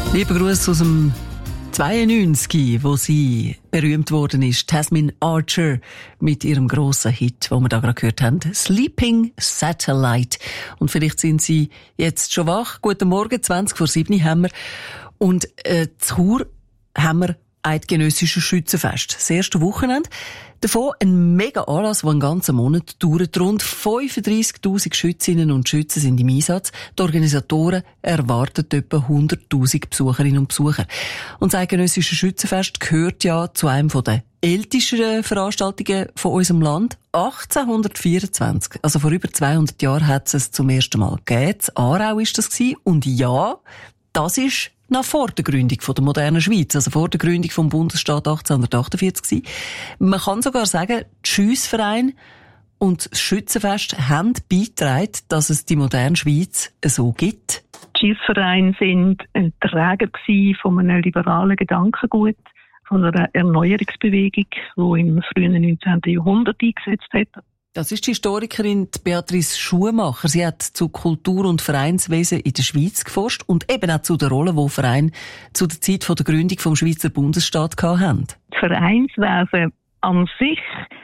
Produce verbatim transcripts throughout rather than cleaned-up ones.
Lieber Gruß aus dem zweiundneunzig, wo sie berühmt worden ist, Tasmin Archer, mit ihrem grossen Hit, den wir da gerade gehört haben, Sleeping Satellite. Und vielleicht sind Sie jetzt schon wach. Guten Morgen, zwanzig vor sieben haben wir. Und äh, zu Chur haben wir eidgenössisches Schützenfest. Das erste Wochenende. Davon ein mega Anlass, der einen ganzen Monat dauert. Rund fünfunddreissigtausend Schützinnen und Schützen sind im Einsatz. Die Organisatoren erwarten etwa hunderttausend Besucherinnen und Besucher. Und das eidgenössische Schützenfest gehört ja zu einem der ältesten Veranstaltungen von unserem Land. achtzehnhundertvierundzwanzig, also vor über zweihundert Jahren, hat es zum ersten Mal gegeben. In Aarau war das gewesen. Und ja, das ist noch vor der Gründung der modernen Schweiz, also vor der Gründung vom Bundesstaat achtzehnhundertachtundvierzig. Man kann sogar sagen, die Schiessvereine und das Schützenfest haben beigetragen, dass es die moderne Schweiz so gibt. Die Schiessvereine sind ein Träger von einem liberalen Gedankengut, von einer Erneuerungsbewegung, die im frühen neunzehnten Jahrhundert eingesetzt hat. Das ist die Historikerin Beatrice Schumacher. Sie hat zu Kultur- und Vereinswesen in der Schweiz geforscht und eben auch zu der Rolle, die Vereine zu der Zeit der Gründung vom Schweizer Bundesstaat hatten. Das Vereinswesen an sich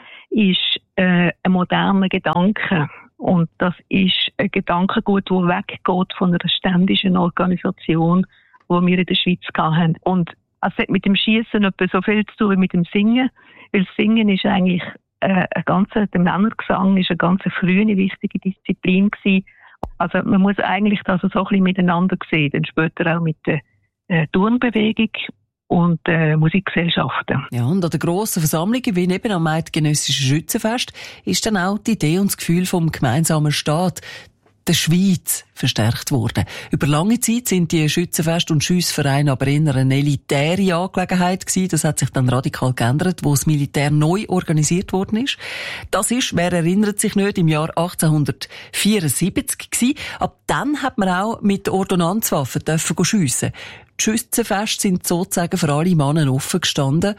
ist äh, ein moderner Gedanke. Und das ist ein Gedankengut, das weggeht von einer ständischen Organisation, die wir in der Schweiz hatten. Und es hat mit dem Schiessen etwa so viel zu tun wie mit dem Singen, weil das Singen ist eigentlich Äh, ein ganzer, der Männergesang ist eine ganz frühe, wichtige Disziplin gewesen. Also man muss eigentlich das so ein bisschen miteinander sehen, dann später auch mit der äh, Turnbewegung und äh, Musikgesellschaften. Ja, und an den grossen Versammlungen, wie eben am eidgenössischen Schützenfest, ist dann auch die Idee und das Gefühl vom gemeinsamen Staat, der Schweiz, verstärkt worden. Über lange Zeit sind die Schützenfest- und Schiessvereine aber eher eine elitäre Angelegenheit gewesen. Das hat sich dann radikal geändert, wo das Militär neu organisiert worden ist. Das ist, wer erinnert sich nicht, im Jahr achtzehnhundertvierundsiebzig gewesen. Ab dann hat man auch mit Ordonnanzwaffen dürfen schiessen. Die Schützenfeste sind sozusagen für alle Männer offen gestanden.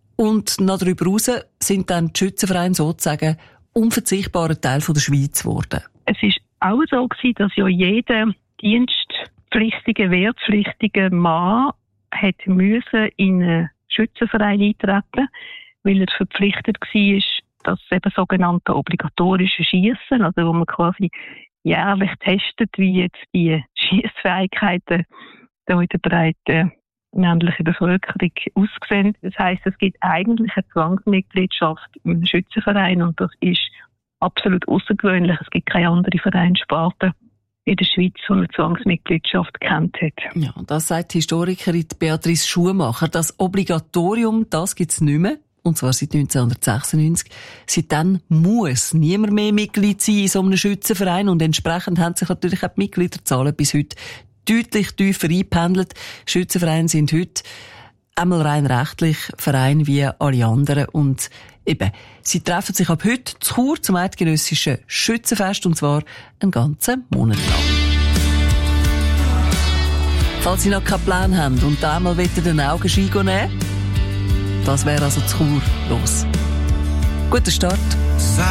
Und noch darüber hinaus sind dann die Schützenvereine sozusagen unverzichtbarer Teil der Schweiz geworden. Es ist auch so gewesen, dass ja jeder dienstpflichtige, wehrpflichtige Mann hätte müssen in einen Schützenverein eintreten, weil er verpflichtet war, das eben sogenannte obligatorische Schiessen, also wo man quasi jährlich testet, wie jetzt die Schiessfähigkeiten da in der breiten männlichen Bevölkerung aussehen. Das heisst, es gibt eigentlich eine Zwangsmitgliedschaft im Schützenverein und das ist absolut außergewöhnlich. Es gibt keine andere Vereinssparte in der Schweiz, die eine Zwangsmitgliedschaft kennt hat. Ja, das sagt die Historikerin Beatrice Schumacher. Das Obligatorium, das gibt es nicht mehr. Und zwar seit neunzehnhundertsechsundneunzig. Seitdem muss niemand mehr Mitglied sein in so einem Schützenverein und entsprechend haben sich natürlich auch die Mitgliederzahlen bis heute deutlich tiefer eingependelt. Schützenvereine sind heute einmal rein rechtlich Verein wie alle anderen und eben, sie treffen sich ab heute zu Chur zum eidgenössischen Schützenfest und zwar einen ganzen Monat lang. Falls Sie noch keinen Plan haben und da einmal den Augenschein nehmen, das wäre also zu Chur los. Guten Start.